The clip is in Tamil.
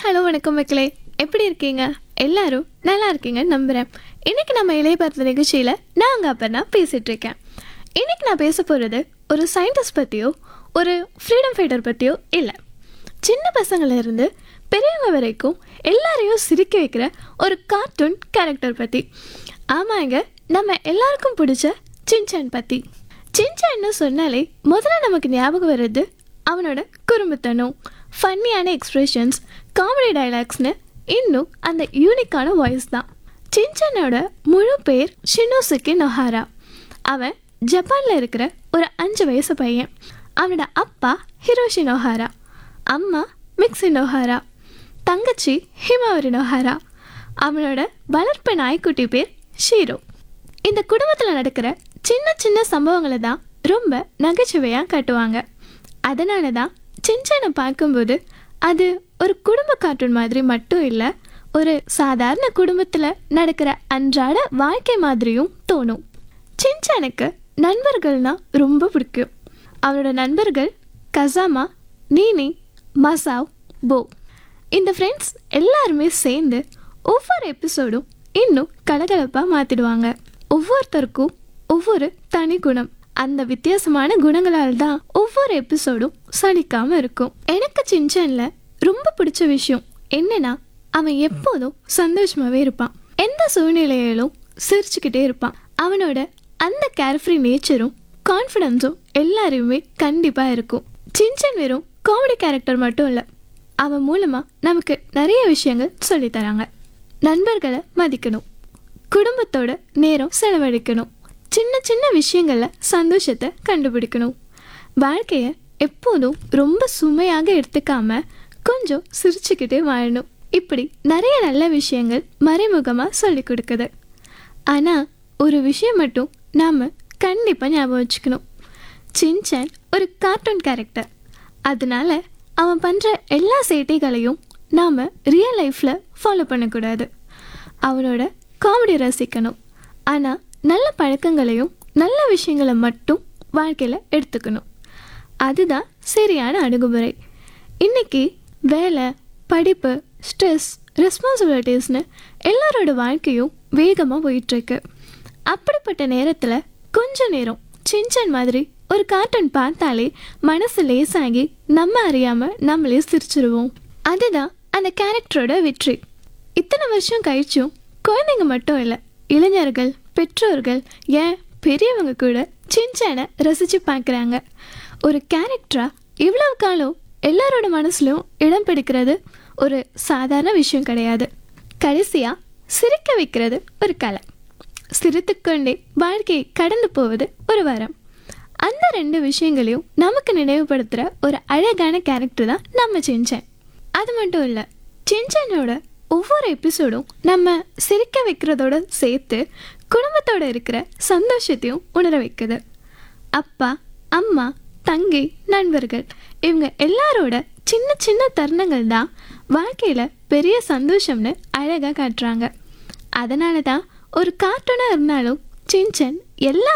ஹலோ வணக்கம் மக்களே, எப்படி இருக்கீங்க? எல்லாரும் நல்லா இருக்கீங்கன்னு நம்புகிறேன். இன்றைக்கி நம்ம இளைய பார்த்த நிகழ்ச்சியில் நான் அங்கே அப்போ பேசிகிட்ருக்கேன். இன்றைக்கி நான் பேச போகிறது ஒரு சயின்டிஸ்ட் பற்றியோ ஒரு ஃப்ரீடம் ஃபைட்டர் பற்றியோ இல்லை. சின்ன பசங்கள்லேருந்து பெரியவங்க வரைக்கும் எல்லாரையும் சிரிக்க வைக்கிற ஒரு கார்ட்டூன் கேரக்டர் பற்றி. ஆமாங்க, நம்ம எல்லாருக்கும் பிடிச்ச சின்சான் பற்றி. சின்சான்னு சொன்னாலே முதல்ல நமக்கு ஞாபகம் வர்றது அவனோட குறும்புத்தனம், ஃபன்னியான எக்ஸ்ப்ரெஷன்ஸ், காமெடி டைலாக்ஸ்னு இன்னும் அந்த யூனிக்கான வாய்ஸ் தான். சின்சானோட முழு பேர் ஷினோசுகே நொஹாரா. அவன் ஜப்பானில் இருக்கிற ஒரு 5 வயசு பையன். அவனோட அப்பா ஹிரோஷி நொஹாரா, அம்மா மிக்ஸி நொஹாரா, தங்கச்சி ஹிமாவரி நொஹாரா. அவனோட வளர்ப்பு நாய்க்குட்டி பேர் ஷீரோ. இந்த குடும்பத்தில் நடக்கிற சின்ன சின்ன சம்பவங்களை தான் ரொம்ப நகைச்சுவையாக காட்டுவாங்க. அதனால தான் சின்சானை பார்க்கும்போது அது ஒரு குடும்ப கார்ட்டூன் மாதிரி மட்டும் இல்லை, ஒரு சாதாரண குடும்பத்தில் நடக்கிற அன்றாட வாழ்க்கை மாதிரியும் தோணும். சின்சானுக்கு நண்பர்கள்னால் ரொம்ப பிடிக்கும். அவனோட நண்பர்கள் கசாமா, நீனி, மசாவ், போ. இந்த ஃப்ரெண்ட்ஸ் எல்லாருமே சேர்ந்து ஒவ்வொரு எபிசோடும் இன்னும் கலகலப்பாக மாற்றிடுவாங்க. ஒவ்வொருத்தருக்கும் ஒவ்வொரு தனி குணம். அந்த வித்தியாசமான குணங்களால் தான் ஒவ்வொரு எபிசோடும் சலிக்காமல் இருக்கும். எனக்கு சின்சானில் ரொம்ப பிடிச்ச விஷயம் என்னன்னா, அவன் எப்போதும் சந்தோஷமாகவே இருப்பான். எந்த சூழ்நிலையிலும் சிரிச்சுக்கிட்டே இருப்பான். அவனோட அந்த கேர்ஃப்ரீ நேச்சரும் கான்ஃபிடென்ஸும் எல்லாரையுமே கண்டிப்பாக இருக்கும். சின்சான் வெறும் காமெடி கேரக்டர் மட்டும் இல்லை, அவன் மூலமாக நமக்கு நிறைய விஷயங்கள் சொல்லித்தராங்க. நண்பர்களை மதிக்கணும், குடும்பத்தோட நேரம் செலவழிக்கணும், சின்ன சின்ன விஷயங்களில் சந்தோஷத்தை கண்டுபிடிக்கணும், வாழ்க்கையை எப்போதும் ரொம்ப சுமையாக எடுத்துக்காம கொஞ்சம் சிரிச்சுக்கிட்டே வாழணும். இப்படி நிறைய நல்ல விஷயங்கள் மறைமுகமாக சொல்லி கொடுக்குது. ஆனால் ஒரு விஷயம் மட்டும் நாம் கண்டிப்பாக ஞாபகம் வச்சுக்கணும். சின்சான் ஒரு கார்ட்டூன் கேரக்டர். அதனால அவன் பண்ணுற எல்லா சேட்டைகளையும் நாம் ரியல் லைஃப்பில் ஃபாலோ பண்ணக்கூடாது. அவனோட காமெடி ரசிக்கணும், ஆனால் நல்ல பழக்கங்களையும் நல்ல விஷயங்களை மட்டும் வாழ்க்கையில் எடுத்துக்கணும். அதுதான் சரியான அணுகுமுறை. இன்றைக்கி வேலை, படிப்பு, ஸ்ட்ரெஸ், ரெஸ்பான்சிபிலிட்டிஸ்னு எல்லாரோட வாழ்க்கையும் வேகமாக போயிட்டுருக்கு. அப்படிப்பட்ட நேரத்தில் கொஞ்ச நேரம் சின்சான் மாதிரி ஒரு கார்ட்டூன் பார்த்தாலே மனசு லேசாகி நம்ம அறியாமல் நம்மளே சிரிச்சிருவோம். அதுதான் அந்த கேரக்டரோட வெற்றி. இத்தனை வருஷம் கழிச்சும் குழந்தைங்க மட்டும் இல்லை, இளைஞர்கள், பெற்றோர்கள், ஏன் பெரியவங்க கூட சின்சானை ரசித்து பார்க்குறாங்க. ஒரு கேரக்டராக இவ்வளவு காலம் எல்லாரோட மனசுலையும் இடம் பிடிக்கிறது ஒரு சாதாரண விஷயம் கிடையாது. கடைசியாக சிரிக்க வைக்கிறது ஒரு கலை. சிரித்துக்கொண்டே வாழ்க்கையை கடந்து போவது ஒரு வரம். அந்த 2 விஷயங்களையும் நமக்கு நினைவுபடுத்துகிற ஒரு அழகான கேரக்டர் தான் நம்ம சின்சான். அது மட்டும் இல்லை, சின்சானோட ஒவ்வொரு எபிசோடும் நம்ம சிரிக்க வைக்கிறதோட சேர்த்து குடும்பத்தோடு இருக்கிற சந்தோஷத்தையும் உணர வைக்குது. அப்பா, அம்மா, தங்கை, நண்பர்கள், இவங்க எல்லாரோட சின்ன சின்ன தருணங்கள் தான் வாழ்க்கையில் பெரிய சந்தோஷம்னு அழகாக காட்டுறாங்க. அதனால தான் ஒரு கார்ட்டூனாக இருந்தாலும் சின்சான் எல்லா